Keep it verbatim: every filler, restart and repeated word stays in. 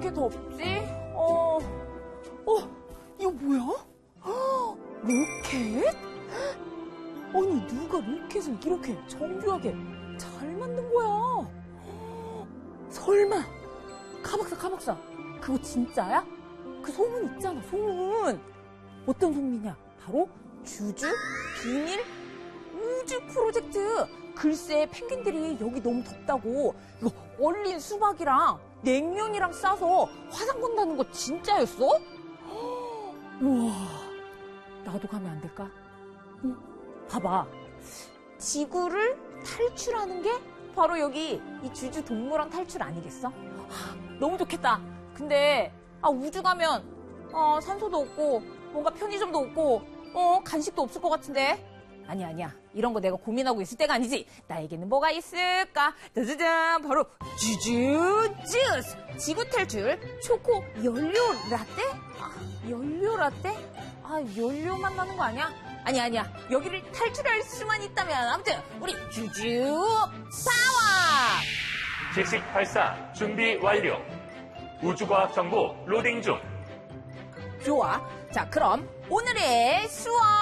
이렇게 덥지? 어, 어, 이거 뭐야? 헉, 로켓? 아니, 누가 로켓을 이렇게 정교하게 잘 만든 거야? 설마, 가박사, 가박사, 그거 진짜야? 그 소문 있잖아, 소문. 어떤 소문이냐? 바로 주주 비밀 우주 프로젝트. 글쎄, 펭귄들이 여기 너무 덥다고 이거 얼린 수박이랑 냉면이랑 싸서 화상 건다는 거 진짜였어? 우와, 나도 가면 안 될까? 응? 봐봐, 지구를 탈출하는 게 바로 여기 이 주주 동물원 탈출 아니겠어? 하, 너무 좋겠다. 근데 아, 우주 가면 어, 산소도 없고 뭔가 편의점도 없고 어, 간식도 없을 것 같은데. 아니야, 아니야. 이런 거 내가 고민하고 있을 때가 아니지. 나에게는 뭐가 있을까? 짜자잔, 바로 주주 주스! 지구 탈출 초코 연료 라떼? 아, 연료 라떼? 아, 연료만 나는 거 아니야? 아니야, 아니야. 여기를 탈출할 수만 있다면 아무튼 우리 주주 파워! 지식 발사 준비 완료. 우주과학 정보 로딩 중. 좋아. 자, 그럼 오늘의 수업